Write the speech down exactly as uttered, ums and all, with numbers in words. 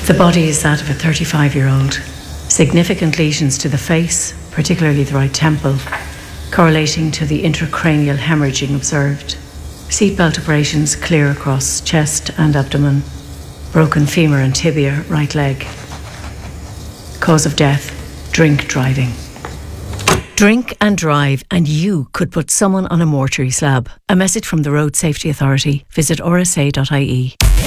The body is that of a thirty-five-year-old. Significant lesions to the face, particularly the right temple, correlating to the intracranial hemorrhaging observed. Seatbelt abrasions clear across chest and abdomen. Broken femur and tibia, right leg. Cause of death, drink driving. Drink and drive and you could put someone on a mortuary slab. A message from the Road Safety Authority. Visit r s a dot i e.